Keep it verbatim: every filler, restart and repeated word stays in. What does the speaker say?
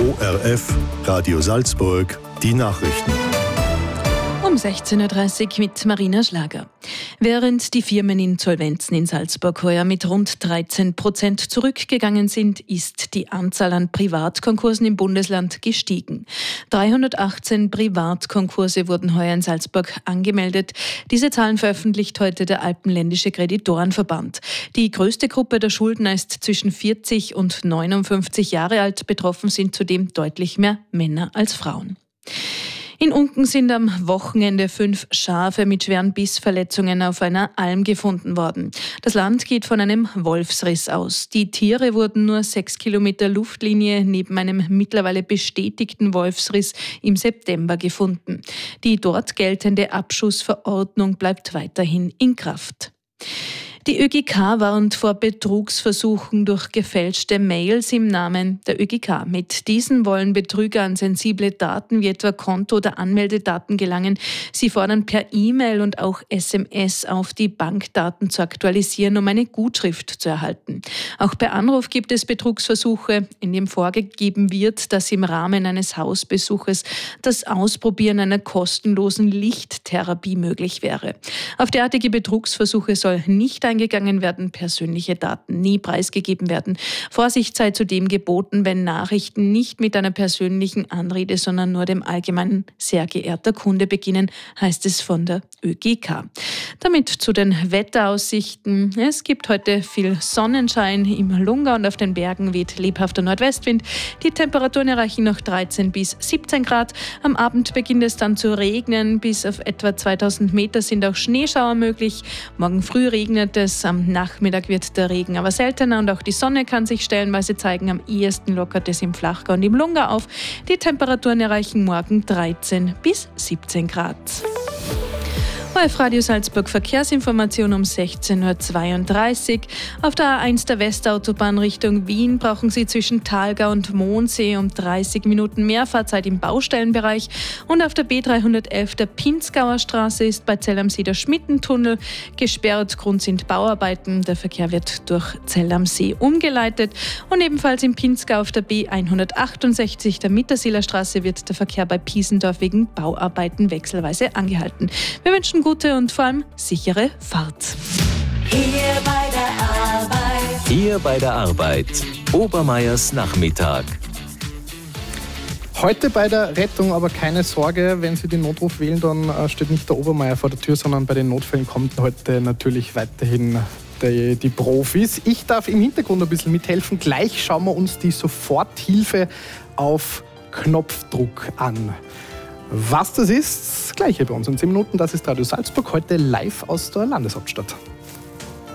O R F, Radio Salzburg, die Nachrichten. Um sechzehn Uhr dreißig mit Marina Schlager. Während die Firmeninsolvenzen in Salzburg heuer mit rund dreizehn Prozent zurückgegangen sind, ist die Anzahl an Privatkonkursen im Bundesland gestiegen. dreihundertachtzehn Privatkonkurse wurden heuer in Salzburg angemeldet. Diese Zahlen veröffentlicht heute der Alpenländische Kreditorenverband. Die größte Gruppe der Schuldner ist zwischen vierzig und neunundfünfzig Jahre alt. Betroffen sind zudem deutlich mehr Männer als Frauen. In Unken sind am Wochenende fünf Schafe mit schweren Bissverletzungen auf einer Alm gefunden worden. Das Land geht von einem Wolfsriss aus. Die Tiere wurden nur sechs Kilometer Luftlinie neben einem mittlerweile bestätigten Wolfsriss im September gefunden. Die dort geltende Abschussverordnung bleibt weiterhin in Kraft. Die Ö G K warnt vor Betrugsversuchen durch gefälschte Mails im Namen der Ö G K. Mit diesen wollen Betrüger an sensible Daten wie etwa Konto- oder Anmeldedaten gelangen. Sie fordern per E-Mail und auch S M S auf, die Bankdaten zu aktualisieren, um eine Gutschrift zu erhalten. Auch per Anruf gibt es Betrugsversuche, in dem vorgegeben wird, dass im Rahmen eines Hausbesuches das Ausprobieren einer kostenlosen Lichttherapie möglich wäre. Auf derartige Betrugsversuche soll nicht eingegangen werden, persönliche Daten nie preisgegeben werden. Vorsicht sei zudem geboten, wenn Nachrichten nicht mit einer persönlichen Anrede, sondern nur dem allgemeinen "Sehr geehrter Kunde" beginnen, heißt es von der Ö G K. Damit zu den Wetteraussichten. Es gibt heute viel Sonnenschein im Lungau und auf den Bergen weht lebhafter Nordwestwind. Die Temperaturen erreichen noch dreizehn bis siebzehn Grad. Am Abend beginnt es dann zu regnen. Bis auf etwa zweitausend Meter sind auch Schneeschauer möglich. Morgen früh regnet es. Am Nachmittag wird der Regen aber seltener und auch die Sonne kann sich stellenweise zeigen. Am ehesten lockert es im Flachgau und im Lungau auf. Die Temperaturen erreichen morgen dreizehn bis siebzehn Grad. O R F Radio Salzburg Verkehrsinformation um sechzehn Uhr zweiunddreißig. Auf der A eins der Westautobahn Richtung Wien brauchen Sie zwischen Thalgau und Mondsee um dreißig Minuten mehr Fahrzeit im Baustellenbereich. Und auf der B dreihundertelf der Pinzgauer Straße ist bei Zell am See der Schmittentunnel gesperrt. Grund sind Bauarbeiten. Der Verkehr wird durch Zell am See umgeleitet. Und ebenfalls im Pinzgau auf der B hundertachtundsechzig der Mittersiler Straße wird der Verkehr bei Piesendorf wegen Bauarbeiten wechselweise angehalten. Wir wünschen gute und vor allem sichere Fahrt. Hier bei der Arbeit. Hier bei der Arbeit. Obermeiers Nachmittag. Heute bei der Rettung aber keine Sorge, wenn Sie den Notruf wählen, dann steht nicht der Obermeier vor der Tür, sondern bei den Notfällen kommt heute natürlich weiterhin die, die Profis. Ich darf im Hintergrund ein bisschen mithelfen. Gleich schauen wir uns die Soforthilfe auf Knopfdruck an. Was das ist, das Gleiche bei uns in zehn Minuten. Das ist Radio Salzburg, heute live aus der Landeshauptstadt.